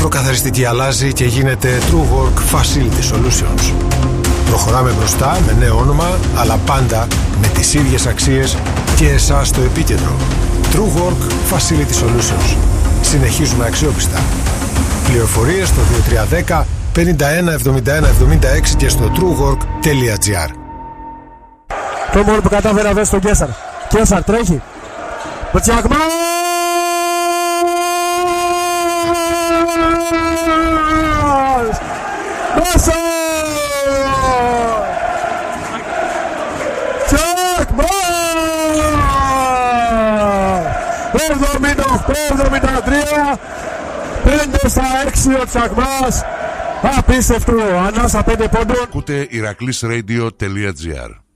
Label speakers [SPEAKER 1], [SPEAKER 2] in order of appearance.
[SPEAKER 1] καθαριστική αλλάζει και γίνεται TrueWork Facility Solutions. Προχωράμε μπροστά με νέο όνομα, αλλά πάντα με τις ίδιες αξίες και εσάς στο επίκεντρο. TrueWork Facility Solutions. Συνεχίζουμε αξιόπιστα. Πληροφορίες στο 2310 51 71 76 και στο truework.gr.
[SPEAKER 2] Το μόνο που κατάφερε να δώσει τον Κέσσαρ. Κέσσαρ τρέχει. Μπατσιάκμα! Μέσα! Τσακμά! 78-73, 5-6 ο Τσακμάς. Απίστευτο, ανάσα 5 πόντων.
[SPEAKER 3] Ακούτε iraklissradio.gr.